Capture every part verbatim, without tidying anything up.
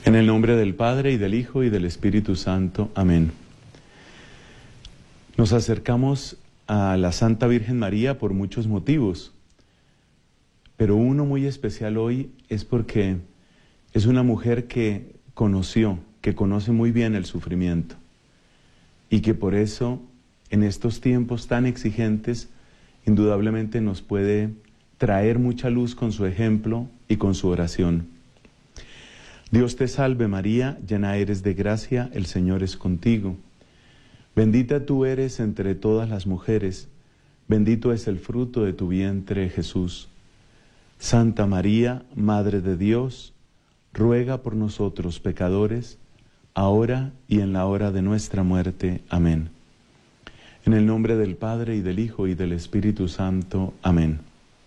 En el nombre del Padre, y del Hijo, y del Espíritu Santo. Amén. Nos acercamos a la Santa Virgen María por muchos motivos, pero uno muy especial hoy es porque es una mujer que conoció, que conoce muy bien el sufrimiento, y que por eso, en estos tiempos tan exigentes, indudablemente nos puede traer mucha luz con su ejemplo y con su oración. Dios te salve María, llena eres de gracia, el Señor es contigo. Bendita tú eres entre todas las mujeres, bendito es el fruto de tu vientre, Jesús. Santa María, Madre de Dios, ruega por nosotros pecadores, ahora y en la hora de nuestra muerte. Amén. En el nombre del Padre, y del Hijo, y del Espíritu Santo. Amén.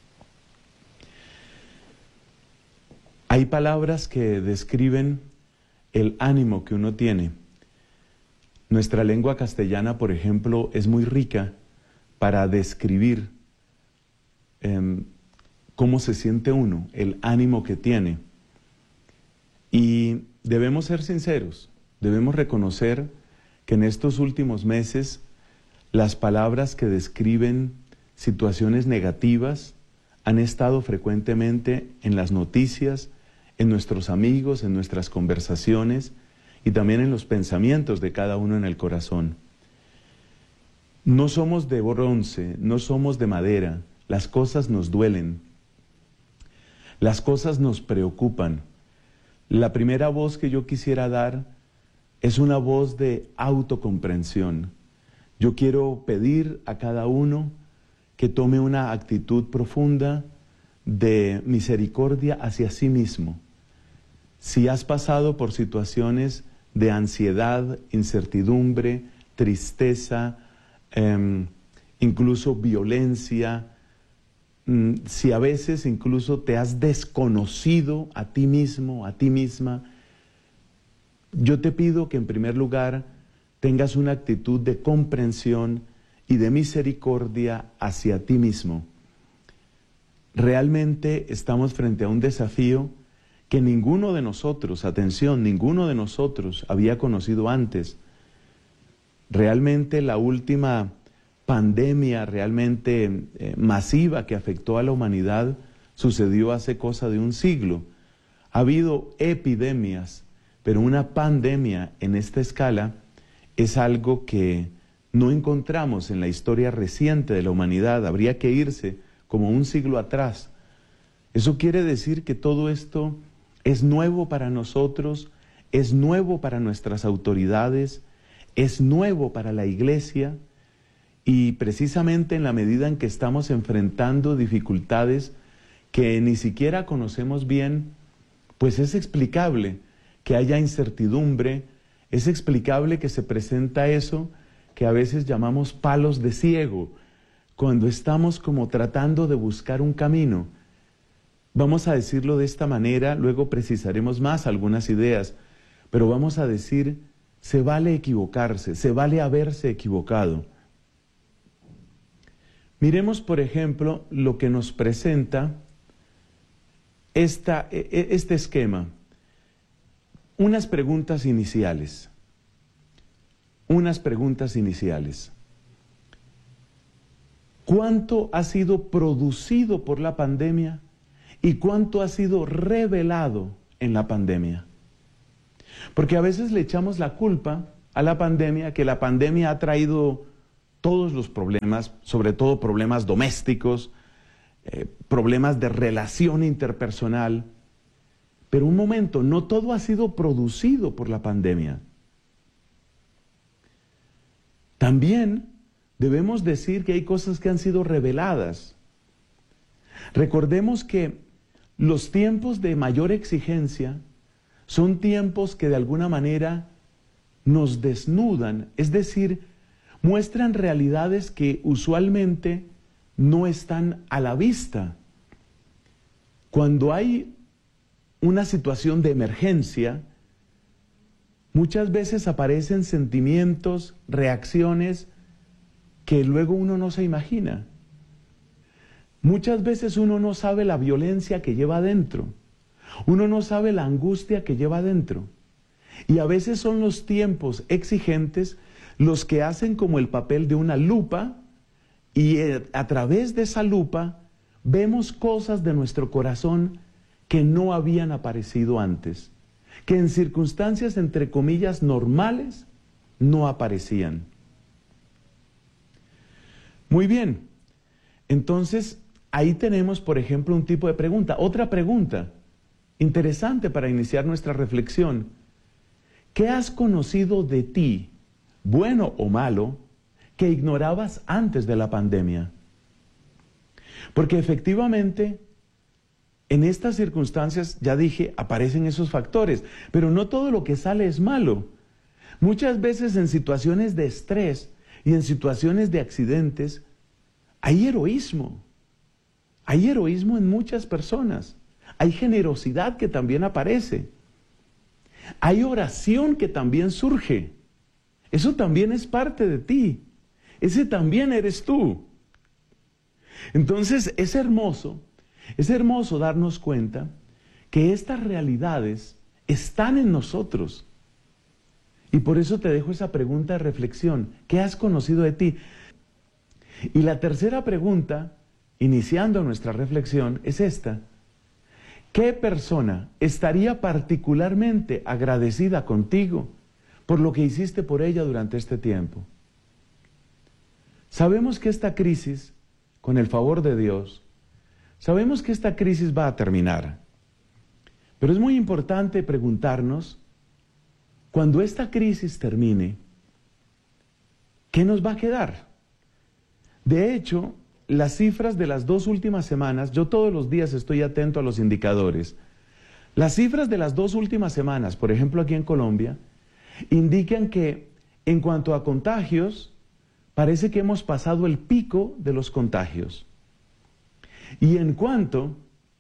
Hay palabras que describen el ánimo que uno tiene. Nuestra lengua castellana, por ejemplo, es muy rica para describir eh, cómo se siente uno, el ánimo que tiene. Y debemos ser sinceros, debemos reconocer que en estos últimos meses las palabras que describen situaciones negativas han estado frecuentemente en las noticias, en nuestros amigos, en nuestras conversaciones y también en los pensamientos de cada uno en el corazón. No somos de bronce, no somos de madera, las cosas nos duelen, las cosas nos preocupan. La primera voz que yo quisiera dar es una voz de autocomprensión. Yo quiero pedir a cada uno que tome una actitud profunda de misericordia hacia sí mismo. Si has pasado por situaciones de ansiedad, incertidumbre, tristeza, eh, incluso violencia, mm, si a veces incluso te has desconocido a ti mismo, a ti misma, yo te pido que en primer lugar tengas una actitud de comprensión y de misericordia hacia ti mismo. Realmente estamos frente a un desafío que ninguno de nosotros, atención, ninguno de nosotros había conocido antes. Realmente la última pandemia realmente eh, masiva que afectó a la humanidad sucedió hace cosa de un siglo. Ha habido epidemias, pero una pandemia en esta escala es algo que no encontramos en la historia reciente de la humanidad. Habría que irse como un siglo atrás. Eso quiere decir que todo esto es nuevo para nosotros, es nuevo para nuestras autoridades, es nuevo para la Iglesia, y precisamente en la medida en que estamos enfrentando dificultades que ni siquiera conocemos bien, pues es explicable que haya incertidumbre, es explicable que se presenta eso que a veces llamamos palos de ciego, cuando estamos como tratando de buscar un camino. Vamos a decirlo de esta manera, luego precisaremos más algunas ideas, pero vamos a decir, se vale equivocarse, se vale haberse equivocado. Miremos, por ejemplo, lo que nos presenta esta, este esquema. Unas preguntas iniciales. Unas preguntas iniciales. ¿Cuánto ha sido producido por la pandemia? ¿Y cuánto ha sido revelado en la pandemia? Porque a veces le echamos la culpa a la pandemia, que la pandemia ha traído todos los problemas, sobre todo problemas domésticos, eh, problemas de relación interpersonal. Pero un momento, no todo ha sido producido por la pandemia. También debemos decir que hay cosas que han sido reveladas. Recordemos que los tiempos de mayor exigencia son tiempos que de alguna manera nos desnudan, es decir, muestran realidades que usualmente no están a la vista. Cuando hay una situación de emergencia, muchas veces aparecen sentimientos, reacciones que luego uno no se imagina. Muchas veces uno no sabe la violencia que lleva adentro, Uno no sabe la angustia que lleva adentro. Y a veces son los tiempos exigentes los que hacen como el papel de una lupa, y a través de esa lupa vemos cosas de nuestro corazón que no habían aparecido antes, que en circunstancias entre comillas normales no aparecían. Muy bien, entonces ahí tenemos, por ejemplo, un tipo de pregunta. Otra pregunta interesante para iniciar nuestra reflexión: ¿qué has conocido de ti, bueno o malo, que ignorabas antes de la pandemia? Porque efectivamente, en estas circunstancias, ya dije, aparecen esos factores, pero no todo lo que sale es malo. Muchas veces en situaciones de estrés y en situaciones de accidentes, hay heroísmo. Hay heroísmo en muchas personas. Hay generosidad que también aparece. Hay oración que también surge. Eso también es parte de ti. Ese también eres tú. Entonces es hermoso, es hermoso darnos cuenta que estas realidades están en nosotros. Y por eso te dejo esa pregunta de reflexión: ¿qué has conocido de ti? Y la tercera pregunta, iniciando nuestra reflexión, es esta: ¿qué persona estaría particularmente agradecida contigo por lo que hiciste por ella durante este tiempo? Sabemos que esta crisis, con el favor de Dios, sabemos que esta crisis va a terminar. Pero es muy importante preguntarnos, cuando esta crisis termine, ¿qué nos va a quedar? De hecho, las cifras de las dos últimas semanas, yo todos los días estoy atento a los indicadores. Las cifras de las dos últimas semanas, por ejemplo aquí en Colombia, indican que en cuanto a contagios, parece que hemos pasado el pico de los contagios. Y en cuanto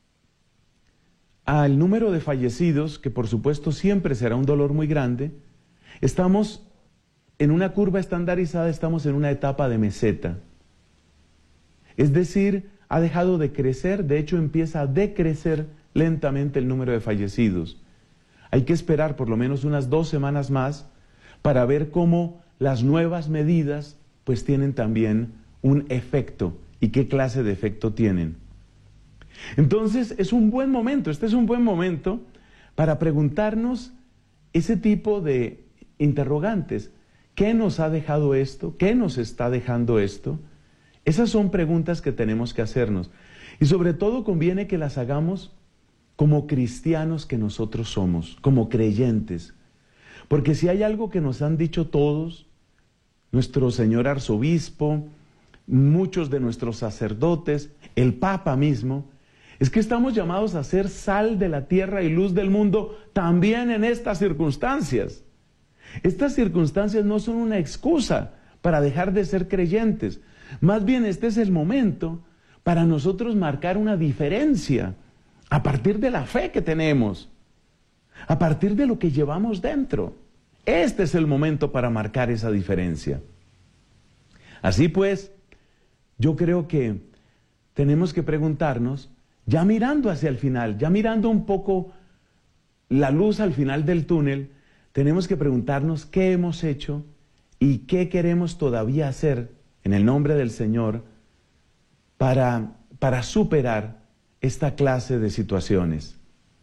al número de fallecidos, que por supuesto siempre será un dolor muy grande, estamos en una curva estandarizada, estamos en una etapa de meseta. Es decir, ha dejado de crecer, de hecho empieza a decrecer lentamente el número de fallecidos. Hay que esperar por lo menos unas dos semanas más para ver cómo las nuevas medidas pues tienen también un efecto y qué clase de efecto tienen. Entonces es un buen momento, este es un buen momento para preguntarnos ese tipo de interrogantes. ¿Qué nos ha dejado esto? ¿Qué nos está dejando esto? Esas son preguntas que tenemos que hacernos. Y sobre todo conviene que las hagamos como cristianos que nosotros somos, como creyentes. Porque si hay algo que nos han dicho todos, nuestro señor arzobispo, muchos de nuestros sacerdotes, el Papa mismo, es que estamos llamados a ser sal de la tierra y luz del mundo también en estas circunstancias. Estas circunstancias no son una excusa para dejar de ser creyentes. Más bien este es el momento para nosotros marcar una diferencia a partir de la fe que tenemos, a partir de lo que llevamos dentro. Este es el momento para marcar esa diferencia. Así pues, yo creo que tenemos que preguntarnos, ya mirando hacia el final, ya mirando un poco la luz al final del túnel, tenemos que preguntarnos qué hemos hecho y qué queremos todavía hacer en el nombre del Señor para, para superar esta clase de situaciones.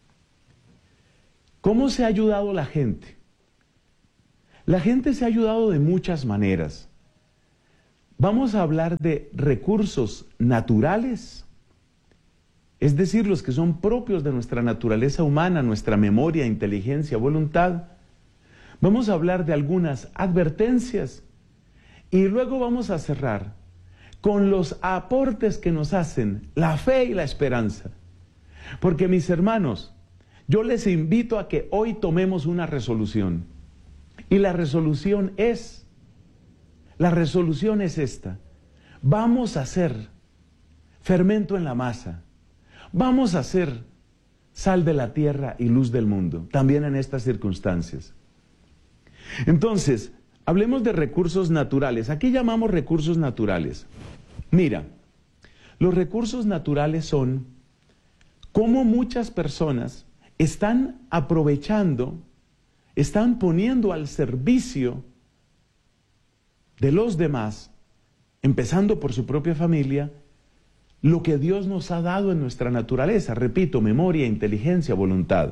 ¿Cómo se ha ayudado la gente? La gente se ha ayudado de muchas maneras. Vamos a hablar de recursos naturales, es decir, los que son propios de nuestra naturaleza humana, nuestra memoria, inteligencia, voluntad. Vamos a hablar de algunas advertencias y luego vamos a cerrar con los aportes que nos hacen la fe y la esperanza. Porque mis hermanos, yo les invito a que hoy tomemos una resolución. Y la resolución es, la resolución es esta: vamos a ser fermento en la masa, vamos a ser sal de la tierra y luz del mundo, también en estas circunstancias. Entonces, hablemos de recursos naturales. ¿A qué llamamos recursos naturales? Mira, los recursos naturales son cómo muchas personas están aprovechando, están poniendo al servicio de los demás, empezando por su propia familia, lo que Dios nos ha dado en nuestra naturaleza. Repito, memoria, inteligencia, voluntad.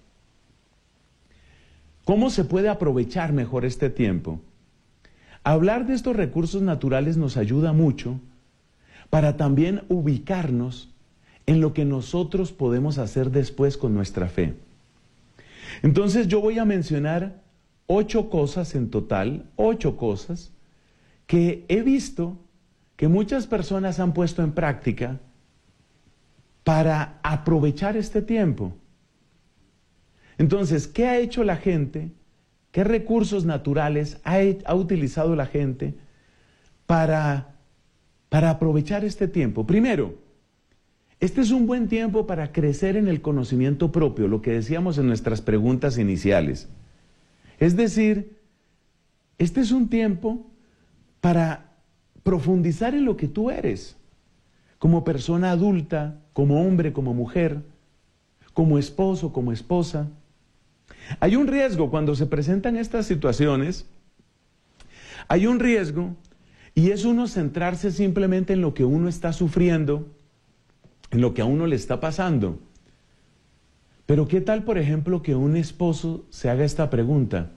¿Cómo se puede aprovechar mejor este tiempo? Hablar de estos recursos naturales nos ayuda mucho para también ubicarnos en lo que nosotros podemos hacer después con nuestra fe. Entonces yo voy a mencionar ocho cosas en total, ocho cosas que he visto que muchas personas han puesto en práctica para aprovechar este tiempo. Entonces, ¿qué ha hecho la gente? ¿Qué recursos naturales ha, ha utilizado la gente para, para aprovechar este tiempo? Primero, este es un buen tiempo para crecer en el conocimiento propio, lo que decíamos en nuestras preguntas iniciales. Es decir, este es un tiempo para profundizar en lo que tú eres, como persona adulta, como hombre, como mujer, como esposo, como esposa. Hay un riesgo cuando se presentan estas situaciones, hay un riesgo, y es uno centrarse simplemente en lo que uno está sufriendo, en lo que a uno le está pasando. Pero ¿qué tal, por ejemplo, que un esposo se haga esta pregunta?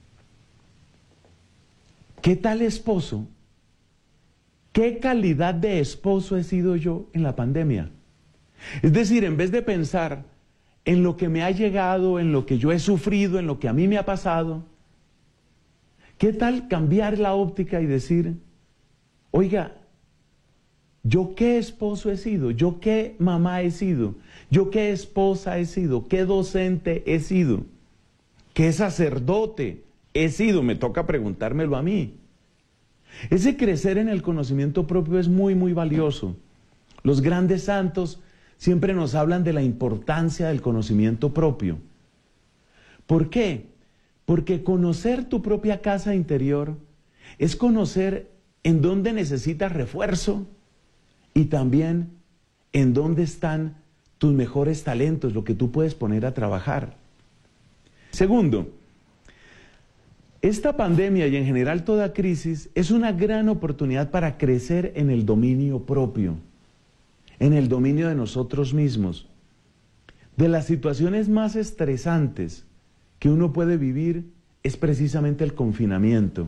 ¿Qué tal esposo? ¿Qué calidad de esposo he sido yo en la pandemia? Es decir, en vez de pensar en lo que me ha llegado, en lo que yo he sufrido, en lo que a mí me ha pasado, ¿qué tal cambiar la óptica y decir, oiga, ¿yo qué esposo he sido? ¿Yo qué mamá he sido? ¿Yo qué esposa he sido? ¿Qué docente he sido? ¿Qué sacerdote he sido? Me toca preguntármelo a mí. Ese crecer en el conocimiento propio es muy, muy valioso. Los grandes santos siempre nos hablan de la importancia del conocimiento propio. ¿Por qué? Porque conocer tu propia casa interior es conocer en dónde necesitas refuerzo y también en dónde están tus mejores talentos, lo que tú puedes poner a trabajar. Segundo, esta pandemia y en general toda crisis es una gran oportunidad para crecer en el dominio propio, en el dominio de nosotros mismos. De las situaciones más estresantes que uno puede vivir es precisamente el confinamiento.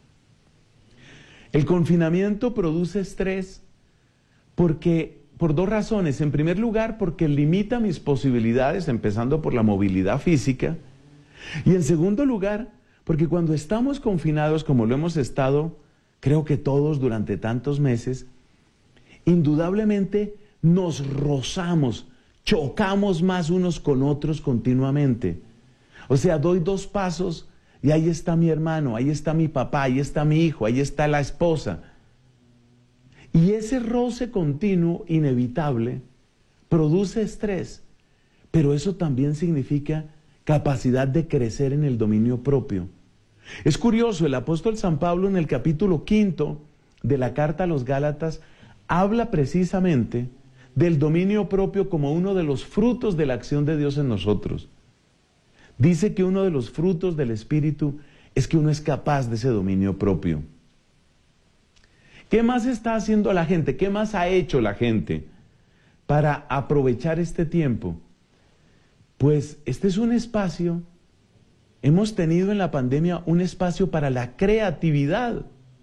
El confinamiento produce estrés porque, por dos razones. En primer lugar, porque limita mis posibilidades, empezando por la movilidad física. Y en segundo lugar, porque cuando estamos confinados, como lo hemos estado, creo que todos durante tantos meses, indudablemente nos rozamos, chocamos más unos con otros continuamente. O sea, doy dos pasos y ahí está mi hermano, ahí está mi papá, ahí está mi hijo, ahí está la esposa. Y ese roce continuo, inevitable, produce estrés, pero eso también significa capacidad de crecer en el dominio propio. Es curioso, el apóstol San Pablo en el capítulo quinto de la carta a los Gálatas habla precisamente del dominio propio como uno de los frutos de la acción de Dios en nosotros. Dice que uno de los frutos del Espíritu es que uno es capaz de ese dominio propio. ¿Qué más está haciendo la gente? ¿Qué más ha hecho la gente para aprovechar este tiempo? Pues este es un espacio, hemos tenido en la pandemia un espacio para la creatividad.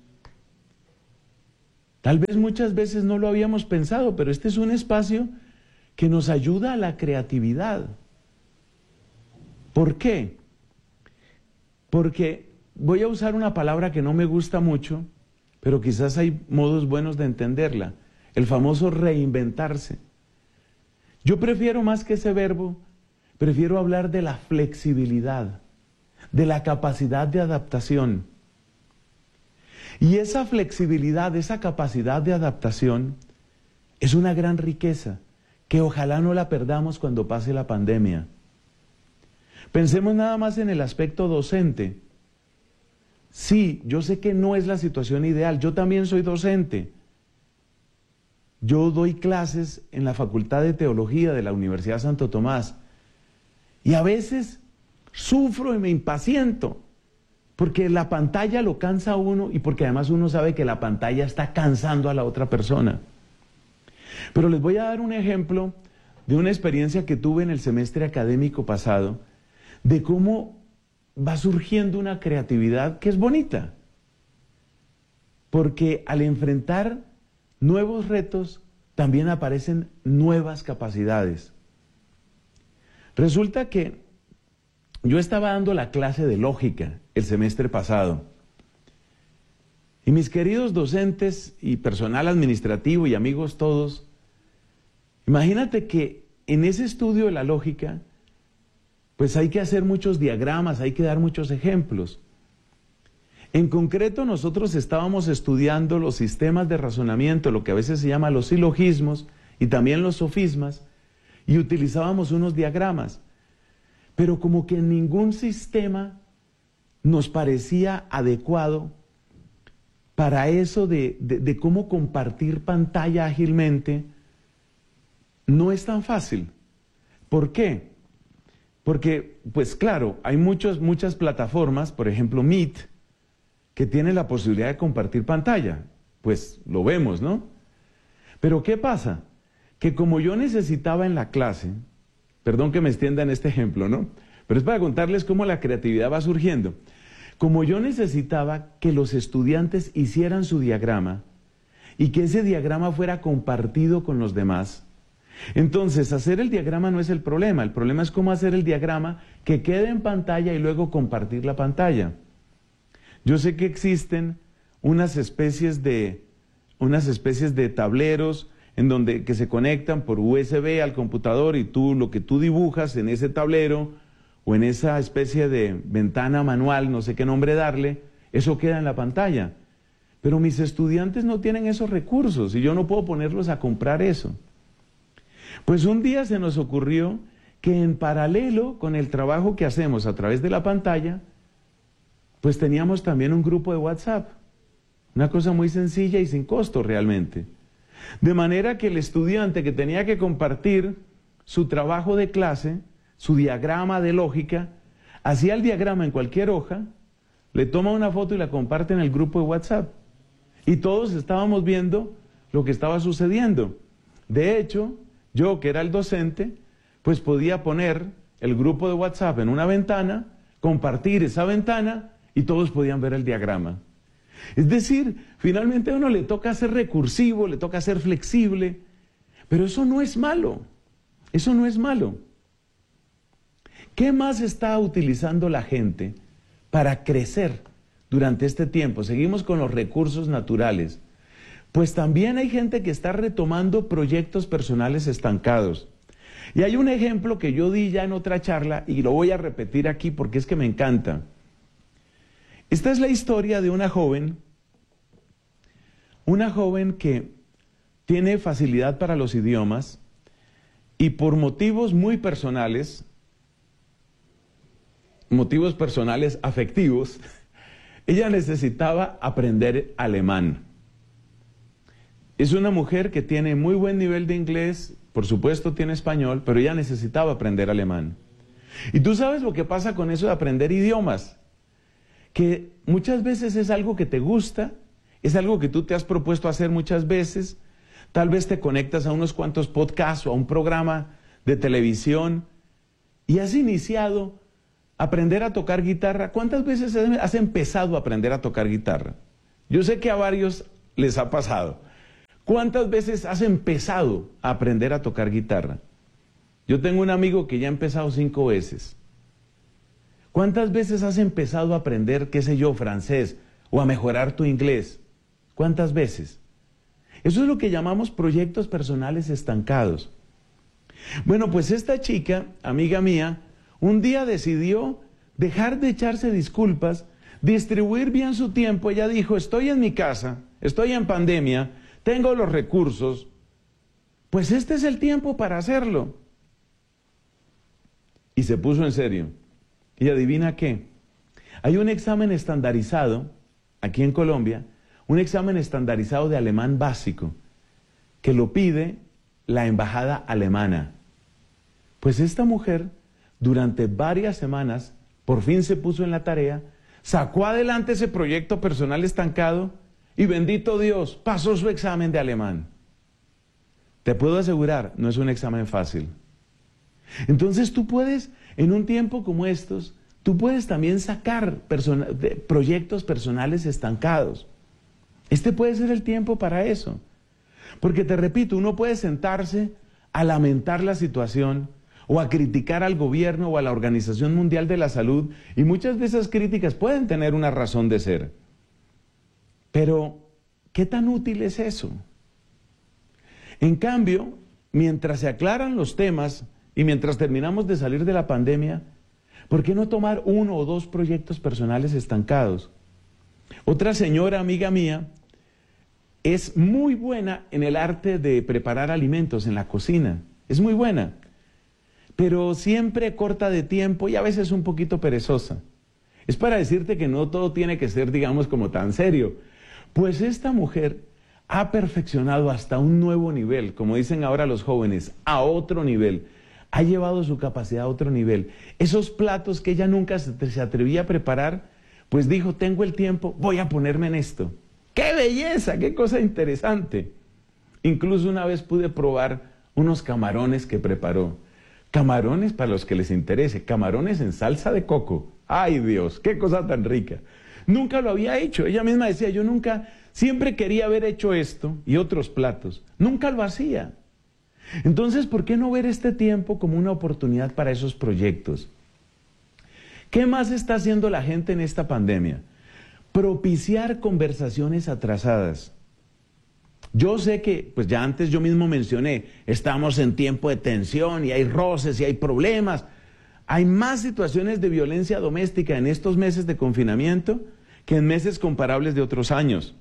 Tal vez muchas veces no lo habíamos pensado, pero este es un espacio que nos ayuda a la creatividad. ¿Por qué? Porque voy a usar una palabra que no me gusta mucho, pero quizás hay modos buenos de entenderla. El famoso reinventarse. Yo prefiero más que ese verbo, prefiero hablar de la flexibilidad, de la capacidad de adaptación. Y esa flexibilidad, esa capacidad de adaptación es una gran riqueza que ojalá no la perdamos cuando pase la pandemia. Pensemos nada más en el aspecto docente. Sí, yo sé que no es la situación ideal, yo también soy docente. Yo doy clases en la Facultad de Teología de la Universidad Santo Tomás Y a veces sufro y me impaciento, porque la pantalla lo cansa a uno y porque además uno sabe que la pantalla está cansando a la otra persona. Pero les voy a dar un ejemplo de una experiencia que tuve en el semestre académico pasado, de cómo va surgiendo una creatividad que es bonita. Porque al enfrentar nuevos retos, también aparecen nuevas capacidades. Resulta que yo estaba dando la clase de lógica el semestre pasado. Y mis queridos docentes y personal administrativo y amigos todos, imagínate que en ese estudio de la lógica, pues hay que hacer muchos diagramas, hay que dar muchos ejemplos. En concreto, nosotros estábamos estudiando los sistemas de razonamiento, lo que a veces se llama los silogismos y también los sofismas, y utilizábamos unos diagramas. Pero como que ningún sistema nos parecía adecuado para eso de, de, de cómo compartir pantalla ágilmente, no es tan fácil. ¿Por qué? Porque, pues claro, hay muchos, muchas plataformas, por ejemplo Meet, que tienen la posibilidad de compartir pantalla. Pues lo vemos, ¿no? Pero ¿qué pasa? Que como yo necesitaba en la clase, perdón que me extienda en este ejemplo, ¿no? Pero es para contarles cómo la creatividad va surgiendo. Como yo necesitaba que los estudiantes hicieran su diagrama y que ese diagrama fuera compartido con los demás, entonces hacer el diagrama no es el problema, el problema es cómo hacer el diagrama que quede en pantalla y luego compartir la pantalla. Yo sé que existen unas especies de, unas especies de tableros en donde que se conectan por U S B al computador y tú lo que tú dibujas en ese tablero o en esa especie de ventana manual, no sé qué nombre darle, eso queda en la pantalla. Pero mis estudiantes no tienen esos recursos y yo no puedo ponerlos a comprar eso. Pues un día se nos ocurrió que en paralelo con el trabajo que hacemos a través de la pantalla, pues teníamos también un grupo de WhatsApp. Una cosa muy sencilla y sin costo realmente. De manera que el estudiante que tenía que compartir su trabajo de clase, su diagrama de lógica, hacía el diagrama en cualquier hoja, le toma una foto y la comparte en el grupo de WhatsApp. Y todos estábamos viendo lo que estaba sucediendo. De hecho, yo que era el docente, pues podía poner el grupo de WhatsApp en una ventana, compartir esa ventana y todos podían ver el diagrama. Es decir, finalmente a uno le toca ser recursivo, le toca ser flexible, pero eso no es malo, eso no es malo. ¿Qué más está utilizando la gente para crecer durante este tiempo? Seguimos con los recursos naturales. Pues también hay gente que está retomando proyectos personales estancados. Y hay un ejemplo que yo di ya en otra charla y lo voy a repetir aquí porque es que me encanta. Esta es la historia de una joven, una joven que tiene facilidad para los idiomas y por motivos muy personales, motivos personales afectivos, ella necesitaba aprender alemán. Es una mujer que tiene muy buen nivel de inglés, por supuesto tiene español, pero ella necesitaba aprender alemán. Y tú sabes lo que pasa con eso de aprender idiomas, que muchas veces es algo que te gusta, es algo que tú te has propuesto hacer muchas veces, tal vez te conectas a unos cuantos podcasts o a un programa de televisión y has iniciado a aprender a tocar guitarra. ¿Cuántas veces has empezado a aprender a tocar guitarra? Yo sé que a varios les ha pasado. ¿Cuántas veces has empezado a aprender a tocar guitarra? Yo tengo un amigo que ya ha empezado cinco veces. ¿Cuántas veces has empezado a aprender, qué sé yo, francés o a mejorar tu inglés? ¿Cuántas veces? Eso es lo que llamamos proyectos personales estancados. Bueno, pues esta chica, amiga mía, un día decidió dejar de echarse disculpas, distribuir bien su tiempo. Ella dijo, estoy en mi casa, estoy en pandemia, tengo los recursos, pues este es el tiempo para hacerlo. Y se puso en serio. Y adivina qué, hay un examen estandarizado, aquí en Colombia, un examen estandarizado de alemán básico, que lo pide la embajada alemana. Pues esta mujer durante varias semanas, por fin se puso en la tarea, sacó adelante ese proyecto personal estancado y bendito Dios, pasó su examen de alemán. Te puedo asegurar, no es un examen fácil. Entonces tú puedes, en un tiempo como estos, tú puedes también sacar persona, de, proyectos personales estancados. Este puede ser el tiempo para eso. Porque te repito, uno puede sentarse a lamentar la situación o a criticar al gobierno o a la Organización Mundial de la Salud, y muchas de esas críticas pueden tener una razón de ser. Pero, ¿qué tan útil es eso? En cambio, mientras se aclaran los temas y mientras terminamos de salir de la pandemia, ¿por qué no tomar uno o dos proyectos personales estancados? Otra señora amiga mía es muy buena en el arte de preparar alimentos en la cocina, es muy buena, pero siempre corta de tiempo y a veces un poquito perezosa. Es para decirte que no todo tiene que ser, digamos, como tan serio. Pues esta mujer ha perfeccionado hasta un nuevo nivel, como dicen ahora los jóvenes, a otro nivel. Ha llevado su capacidad a otro nivel. Esos platos que ella nunca se, se atrevía a preparar, pues dijo, tengo el tiempo, voy a ponerme en esto. ¡Qué belleza! ¡Qué cosa interesante! Incluso una vez pude probar unos camarones que preparó. Camarones, para los que les interese, camarones en salsa de coco. ¡Ay Dios! ¡Qué cosa tan rica! Nunca lo había hecho. Ella misma decía, yo nunca, siempre quería haber hecho esto y otros platos. Nunca lo hacía. Entonces, ¿por qué no ver este tiempo como una oportunidad para esos proyectos? ¿Qué más está haciendo la gente en esta pandemia? Propiciar conversaciones atrasadas. Yo sé que, pues ya antes yo mismo mencioné, estamos en tiempo de tensión y hay roces y hay problemas. Hay más situaciones de violencia doméstica en estos meses de confinamiento que en meses comparables de otros años.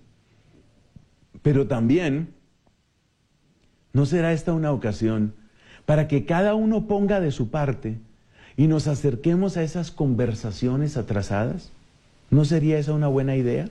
Pero también, ¿no será esta una ocasión para que cada uno ponga de su parte y nos acerquemos a esas conversaciones atrasadas? ¿No sería esa una buena idea?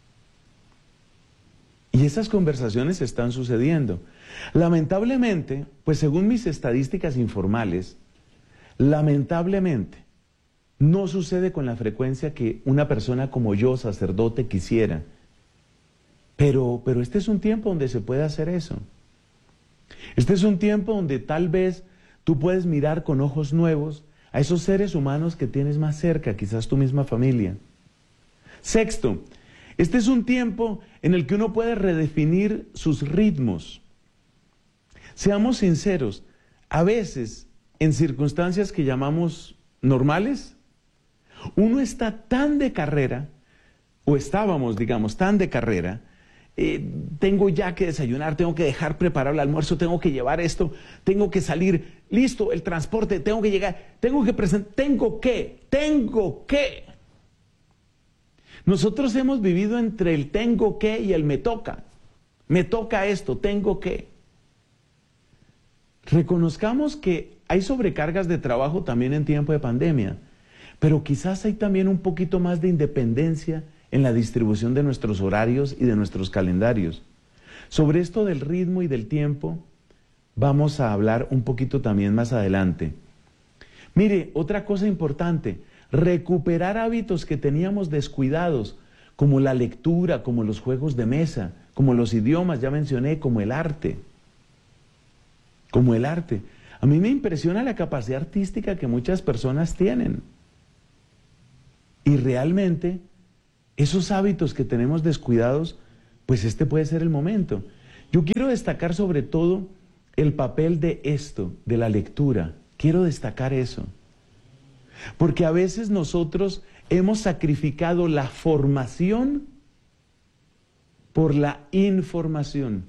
Y esas conversaciones están sucediendo. Lamentablemente, pues según mis estadísticas informales, lamentablemente, no sucede con la frecuencia que una persona como yo, sacerdote, quisiera. Pero, pero este es un tiempo donde se puede hacer eso. Este es un tiempo donde tal vez tú puedes mirar con ojos nuevos a esos seres humanos que tienes más cerca, quizás tu misma familia. Sexto, este es un tiempo en el que uno puede redefinir sus ritmos. Seamos sinceros, a veces, en circunstancias que llamamos normales, uno está tan de carrera, o estábamos, digamos, tan de carrera, eh, tengo ya que desayunar, tengo que dejar preparado el almuerzo, tengo que llevar esto, tengo que salir, listo, el transporte, tengo que llegar, tengo que presentar, tengo que, tengo que. Nosotros hemos vivido entre el tengo que y el me toca. Me toca esto, tengo que. Reconozcamos que hay sobrecargas de trabajo también en tiempo de pandemia, pero quizás hay también un poquito más de independencia en la distribución de nuestros horarios y de nuestros calendarios. Sobre esto del ritmo y del tiempo vamos a hablar un poquito también más adelante. Mire, otra cosa importante, recuperar hábitos que teníamos descuidados, como la lectura, como los juegos de mesa, como los idiomas, ya mencioné, como el arte. Como el arte. A mí me impresiona la capacidad artística que muchas personas tienen. Y realmente, esos hábitos que tenemos descuidados, pues este puede ser el momento. Yo quiero destacar sobre todo el papel de esto, de la lectura. Quiero destacar eso. Porque a veces nosotros hemos sacrificado la formación por la información.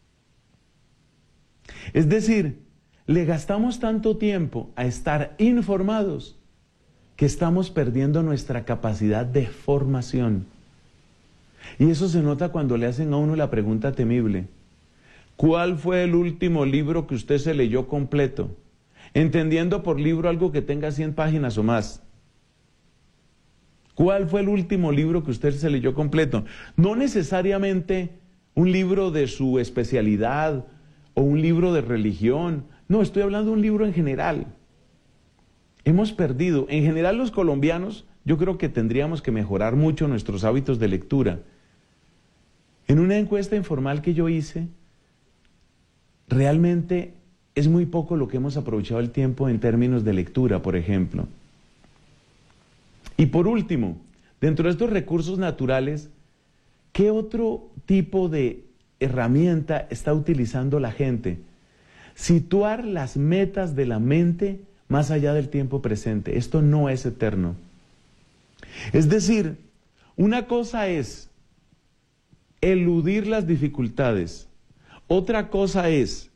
Es decir, le gastamos tanto tiempo a estar informados que estamos perdiendo nuestra capacidad de formación. Y eso se nota cuando le hacen a uno la pregunta temible: ¿cuál fue el último libro que usted se leyó completo? Entendiendo por libro algo que tenga cien páginas o más. ¿Cuál fue el último libro que usted se leyó completo? No necesariamente un libro de su especialidad o un libro de religión. No, estoy hablando de un libro en general. Hemos perdido. En general los colombianos, yo creo que tendríamos que mejorar mucho nuestros hábitos de lectura. En una encuesta informal que yo hice, realmente es muy poco lo que hemos aprovechado el tiempo en términos de lectura, por ejemplo. Y por último, dentro de estos recursos naturales, ¿qué otro tipo de herramienta está utilizando la gente? Situar las metas de la mente más allá del tiempo presente. Esto no es eterno. Es decir, una cosa es eludir las dificultades, otra cosa es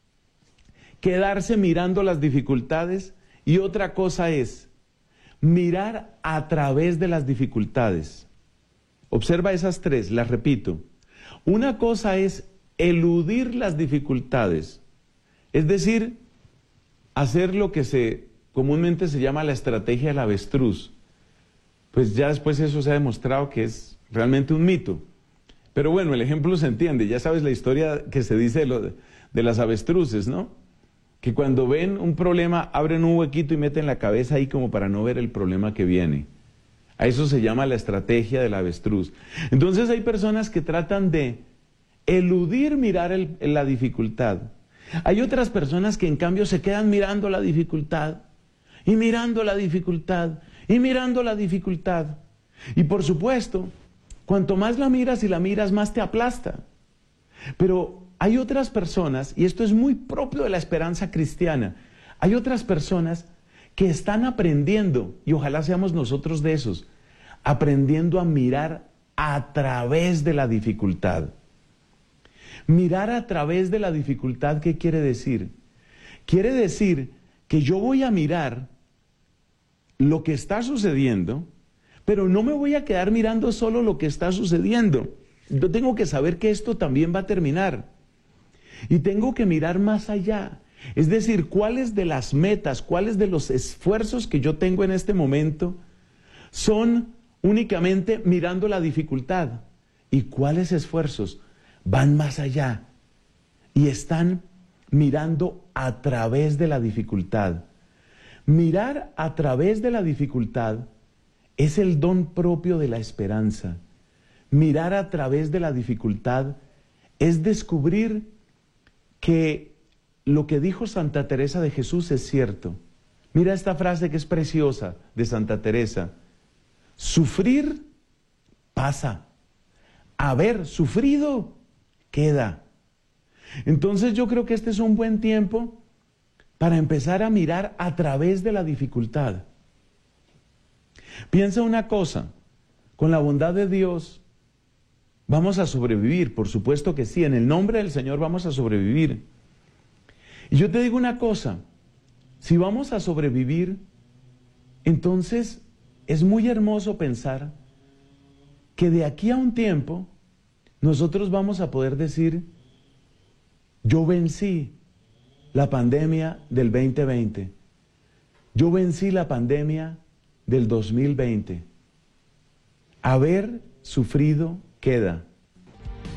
quedarse mirando las dificultades y otra cosa es mirar a través de las dificultades. Observa esas tres, las repito. Una cosa es eludir las dificultades, es decir, hacer lo que se comúnmente se llama la estrategia del avestruz. Pues ya después eso se ha demostrado que es realmente un mito. Pero bueno, el ejemplo se entiende, ya sabes la historia que se dice de, lo, de las avestruces, ¿no? Que cuando ven un problema abren un huequito y meten la cabeza ahí como para no ver el problema que viene. A eso se llama la estrategia del avestruz. Entonces hay personas que tratan de eludir mirar el, la dificultad. Hay otras personas que en cambio se quedan mirando la dificultad y mirando la dificultad y mirando la dificultad. Y por supuesto, cuanto más la miras y la miras, más te aplasta. Pero hay otras personas, y esto es muy propio de la esperanza cristiana, hay otras personas que están aprendiendo, y ojalá seamos nosotros de esos, aprendiendo a mirar a través de la dificultad. Mirar a través de la dificultad, ¿qué quiere decir? Quiere decir que yo voy a mirar lo que está sucediendo, pero no me voy a quedar mirando solo lo que está sucediendo. Yo tengo que saber que esto también va a terminar. Y tengo que mirar más allá. Es decir, cuáles de las metas, cuáles de los esfuerzos que yo tengo en este momento son únicamente mirando la dificultad. Y cuáles esfuerzos van más allá y están mirando a través de la dificultad. Mirar a través de la dificultad es el don propio de la esperanza. Mirar a través de la dificultad es descubrir que lo que dijo Santa Teresa de Jesús es cierto. Mira esta frase que es preciosa de Santa Teresa. Sufrir pasa. Haber sufrido queda. Entonces yo creo que este es un buen tiempo para empezar a mirar a través de la dificultad. Piensa una cosa, con la bondad de Dios vamos a sobrevivir, por supuesto que sí, en el nombre del Señor vamos a sobrevivir. Y yo te digo una cosa, si vamos a sobrevivir, entonces es muy hermoso pensar que de aquí a un tiempo nosotros vamos a poder decir, yo vencí la pandemia del veinte veinte, yo vencí la pandemia del dos mil veinte. Haber sufrido queda.